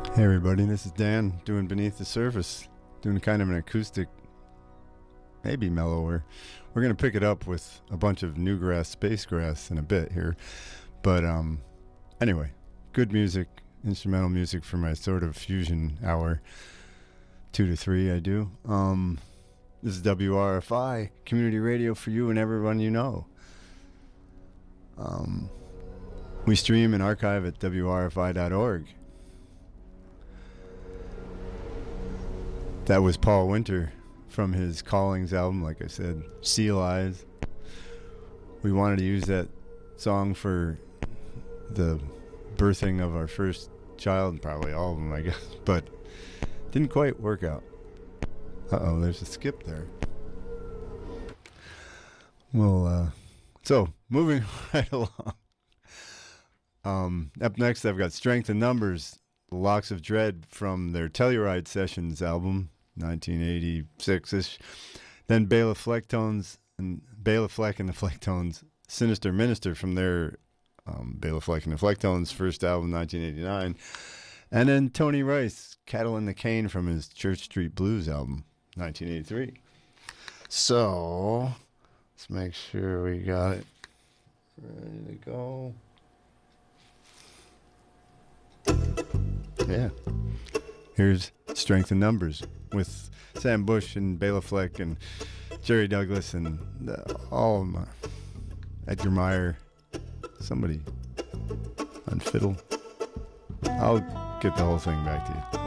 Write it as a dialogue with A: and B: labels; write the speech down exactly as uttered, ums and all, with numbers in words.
A: Hey everybody, this is Dan doing Beneath the Surface, doing kind of an acoustic, maybe mellower. We're going to pick it up with a bunch of newgrass, space grass in a bit here. But um, anyway, good music, instrumental music for my sort of fusion hour, two to three I do. Um, this is W R F I, community radio for you and everyone you know. Um, we stream and archive at W R F I dot org. That was Paul Winter from his Callings album, like I said, Seal Eyes. We wanted to use that song for the birthing of our first child, probably all of them, I guess, but didn't quite work out. Uh-oh, there's a skip there. Well, uh, so, moving right along. Um, up next, I've got Strength in Numbers, The Locks of Dread from their Telluride Sessions album, nineteen eighty-six-ish. Then Bela Flecktones and Bela Fleck and the Flecktones, Sinister Minister from their um, Bela Fleck and the Flecktones first album, nineteen eighty-nine. And then Tony Rice, Cattle in the Cane from his Church Street Blues album, nineteen eighty-three. So, let's make sure we got it ready to go. Yeah. Here's Strength in Numbers with Sam Bush and Bela Fleck and Jerry Douglas and uh, all of them. Edgar Meyer, somebody on fiddle. I'll get the whole thing back to you.